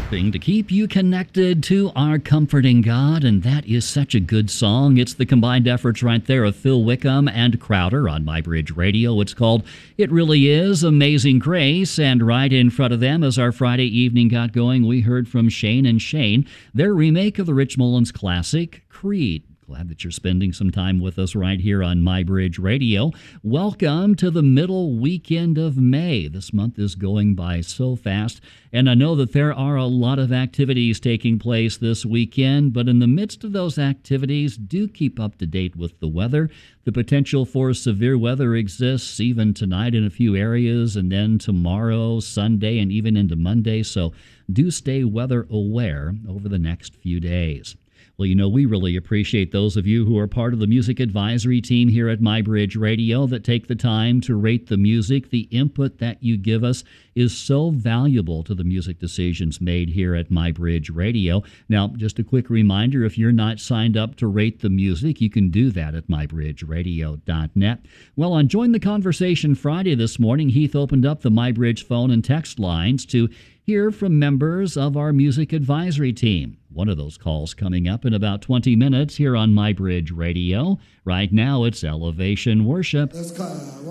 Helping to keep you connected to our comforting God, and that is such a good song. It's the combined efforts right there of Phil Wickham and Crowder on MyBridge Radio. It's called It Really Is Amazing Grace, and right in front of them as our Friday evening got going, we heard from Shane and Shane, their remake of the Rich Mullins classic, Creed. Glad that you're spending some time with us right here on MyBridge Radio. Welcome to the middle weekend of May. This month is going by so fast, and I know that there are a lot of activities taking place this weekend, but in the midst of those activities, do keep up to date with the weather. The potential for severe weather exists even tonight in a few areas, and then tomorrow, Sunday, and even into Monday, so do stay weather aware over the next few days. Well, you know, we really appreciate those of you who are part of the music advisory team here at MyBridge Radio that take the time to rate the music. The input that you give us is so valuable to the music decisions made here at MyBridge Radio. Now, just a quick reminder, if you're not signed up to rate the music, you can do that at mybridgeradio.net. Well, on Join the Conversation Friday this morning, Heath opened up the MyBridge phone and text lines to hear from members of our music advisory team. One of those calls coming up in about 20 minutes here on MyBridge Radio. Right now, it's Elevation Worship.